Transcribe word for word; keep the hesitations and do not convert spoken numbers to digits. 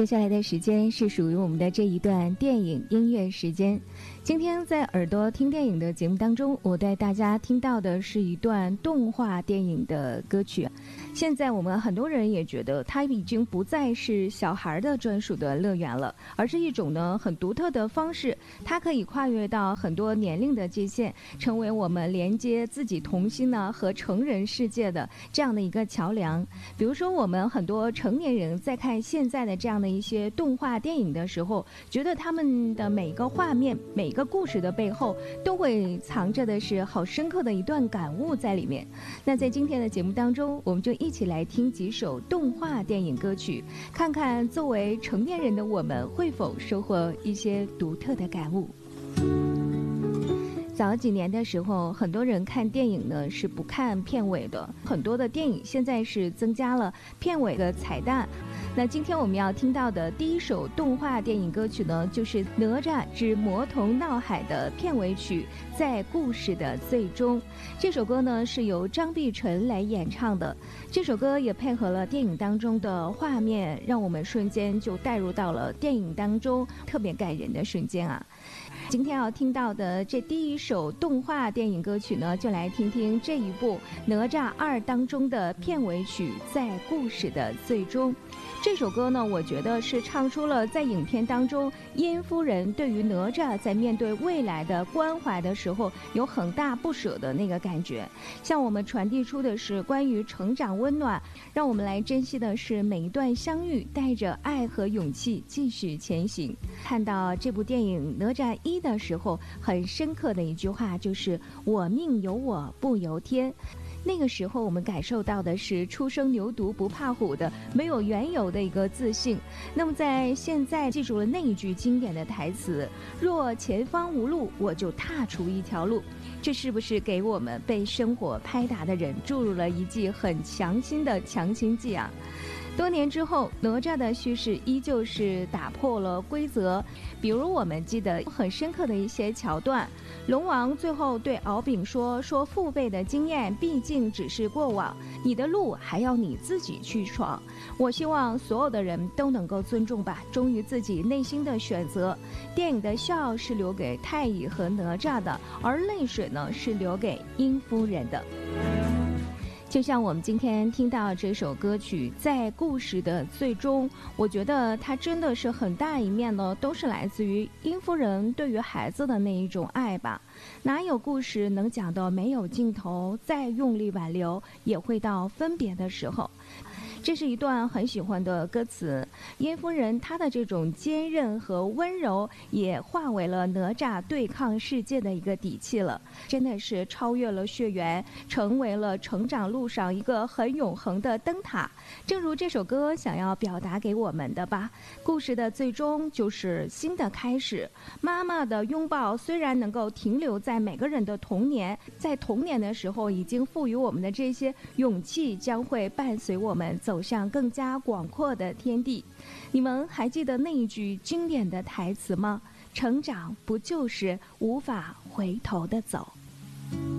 接下来的时间是属于我们的这一段电影音乐时间。今天在耳朵听电影的节目当中，我带大家听到的是一段动画电影的歌曲。现在我们很多人也觉得它已经不再是小孩的专属的乐园了，而是一种呢很独特的方式，它可以跨越到很多年龄的界限，成为我们连接自己童心呢和成人世界的这样的一个桥梁。比如说我们很多成年人在看现在的这样的一些动画电影的时候，觉得他们的每一个画面每一个故事的背后都会藏着的是好深刻的一段感悟在里面。那在今天的节目当中，我们就一起来听几首动画电影歌曲，看看作为成年人的我们会否收获一些独特的感悟。早几年的时候，很多人看电影呢是不看片尾的，很多的电影现在是增加了片尾的彩蛋。那今天我们要听到的第一首动画电影歌曲呢，就是《哪吒之魔童闹海》的片尾曲《在故事的最终》。这首歌呢是由张碧晨来演唱的，这首歌也配合了电影当中的画面，让我们瞬间就带入到了电影当中特别感人的瞬间啊。今天要听到的这第一首动画电影歌曲呢，就来听听这一部《哪吒二》当中的片尾曲《在故事的最终》。这首歌呢，我觉得是唱出了在影片当中殷夫人对于哪吒在面对未来的关怀的时候有很大不舍的那个感觉，向我们传递出的是关于成长温暖，让我们来珍惜的是每一段相遇，带着爱和勇气继续前行。看到这部电影《哪吒一》的时候，很深刻的一句话就是我命由我不由天。那个时候我们感受到的是初生牛犊不怕虎的没有缘由的一个自信。那么在现在记住了那一句经典的台词，若前方无路，我就踏出一条路。这是不是给我们被生活拍打的人注入了一剂很强心的强心剂啊？多年之后，哪吒的叙事依旧是打破了规则。比如我们记得很深刻的一些桥段，龙王最后对敖丙说说父辈的经验毕竟只是过往，你的路还要你自己去闯。我希望所有的人都能够尊重吧，忠于自己内心的选择。电影的笑是留给太乙和哪吒的，而泪水呢是留给殷夫人的。就像我们今天听到这首歌曲在故事的最终，我觉得它真的是很大一面呢都是来自于殷夫人对于孩子的那一种爱吧。哪有故事能讲到没有尽头，再用力挽留也会到分别的时候。这是一段很喜欢的歌词，殷夫人她的这种坚韧和温柔也化为了哪吒对抗世界的一个底气了，真的是超越了血缘，成为了成长路上一个很永恒的灯塔。正如这首歌想要表达给我们的吧，故事的最终就是新的开始。妈妈的拥抱虽然能够停留在每个人的童年，在童年的时候已经赋予我们的这些勇气，将会伴随我们走走向更加广阔的天地。你们还记得那一句经典的台词吗？成长不就是无法回头的走？